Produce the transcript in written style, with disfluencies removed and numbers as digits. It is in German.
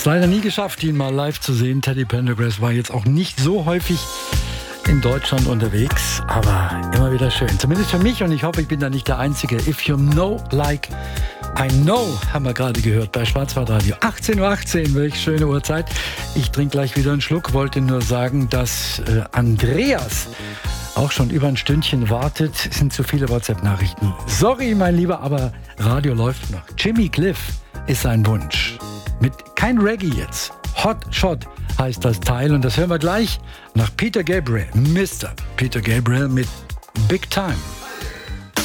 es leider nie geschafft, ihn mal live zu sehen. Teddy Pendergrass war jetzt auch nicht so häufig in Deutschland unterwegs, aber immer wieder schön. Zumindest für mich, und ich hoffe, ich bin da nicht der Einzige. If you know like I know, haben wir gerade gehört bei Schwarzwaldradio. 18.18 Uhr, welch schöne Uhrzeit. Ich trinke gleich wieder einen Schluck, wollte nur sagen, dass Andreas auch schon über ein Stündchen wartet. Es sind zu viele WhatsApp-Nachrichten. Sorry, mein Lieber, aber Radio läuft noch. Jimmy Cliff ist sein Wunsch. Mit kein Reggae jetzt. Hot Shot heißt das Teil, und das hören wir gleich nach Peter Gabriel. Mr. Peter Gabriel mit Big Time.